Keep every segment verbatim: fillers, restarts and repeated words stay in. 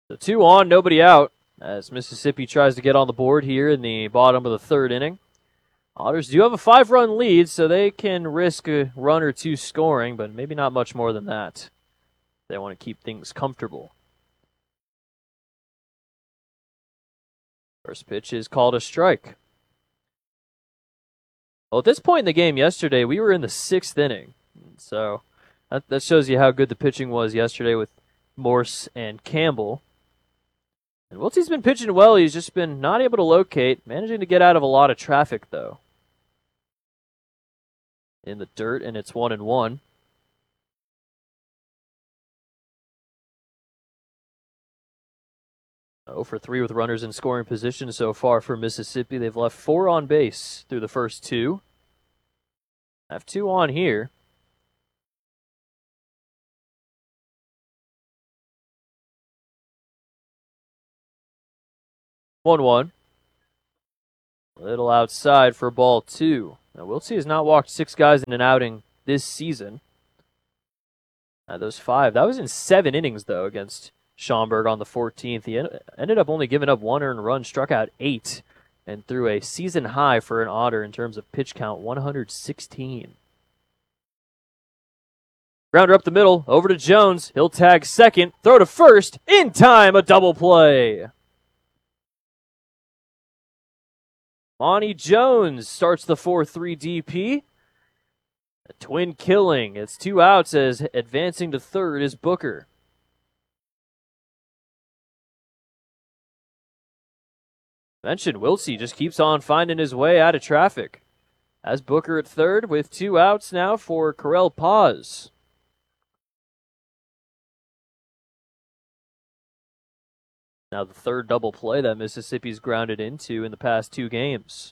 So two on, nobody out, as Mississippi tries to get on the board here in the bottom of the third inning. Otters do have a five-run lead, so they can risk a run or two scoring, but maybe not much more than that. They want to keep things comfortable. First pitch is called a strike. Well, at this point in the game yesterday, we were in the sixth inning. So that, that shows you how good the pitching was yesterday with Morse and Campbell. And Wiltsey's been pitching well. He's just been not able to locate, managing to get out of a lot of traffic, though. In the dirt, and it's one and one. oh for three with runners in scoring position so far for Mississippi. They've left four on base through the first two. Have two on here. one one. Little outside for ball two. Now, Wiltsey has not walked six guys in an outing this season. Uh, those five. That was in seven innings, though, against Schaumburg on the fourteenth. He en- ended up only giving up one earned run, struck out eight, and threw a season high for an Otter in terms of pitch count, one hundred sixteen. Grounder up the middle, over to Jones. He'll tag second, throw to first, in time, a double play. Monty Jones starts the four three D P. A twin killing. It's two outs as advancing to third is Booker. Mentioned Wiltsey just keeps on finding his way out of traffic. As Booker at third with two outs now for Corel Paz. Now the third double play that Mississippi's grounded into in the past two games.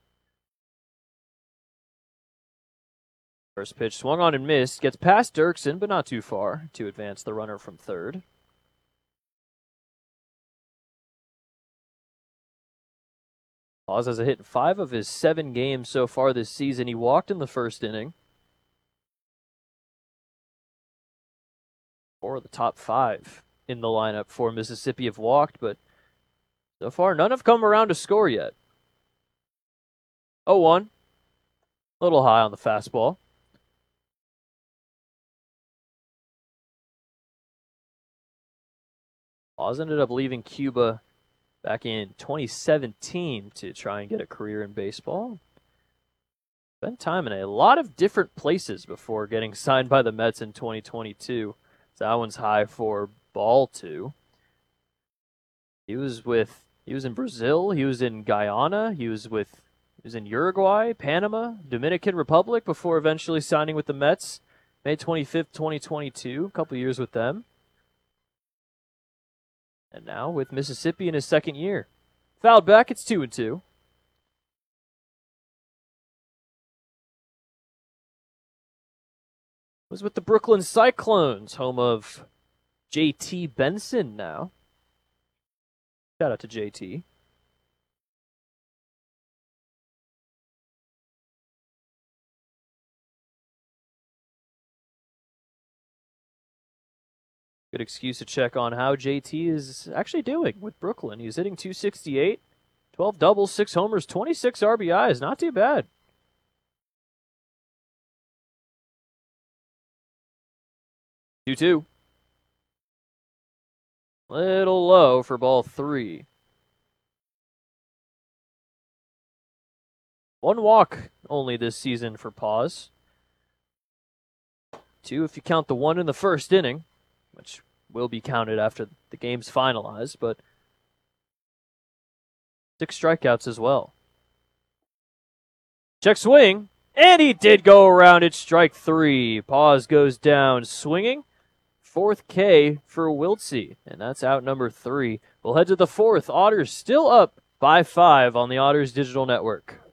First pitch swung on and missed. Gets past Dirksen, but not too far to advance the runner from third. Paz has a hit in five of his seven games so far this season. He walked in the first inning. Four of the top five in the lineup for Mississippi have walked, but so far none have come around to score yet. oh one. A little high on the fastball. Oz ended up leaving Cuba back in twenty seventeen to try and get a career in baseball. Spent time in a lot of different places before getting signed by the Mets in twenty twenty-two. So that one's high for ball two. He was with he was in Brazil, he was in Guyana, he was with he was in Uruguay, Panama, Dominican Republic before eventually signing with the Mets May twenty-fifth, twenty twenty-two, a couple years with them. And now with Mississippi in his second year. Fouled back, it's two and two. Was with the Brooklyn Cyclones, home of J T Benson now. Shout out to J T. Good excuse to check on how J T is actually doing with Brooklyn. He's hitting two sixty-eight, twelve doubles, six homers, twenty-six R B Is. Not too bad. two two. Little low for ball three. One walk only this season for Paz. Two if you count the one in the first inning, which will be counted after the game's finalized, but six strikeouts as well. Check swing, and he did go around it, strike three. Paz goes down swinging. Fourth K for Wiltsey, and that's out number three. We'll head to the fourth. Otters still up by five on the Otters Digital Network.